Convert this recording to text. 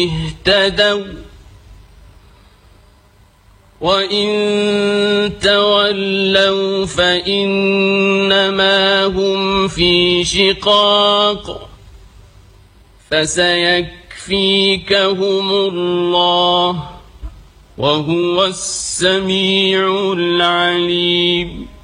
اهتدوا وإن تولوا فإنما هم في شقاق فسيكفيكهم الله وهو السميع العليم.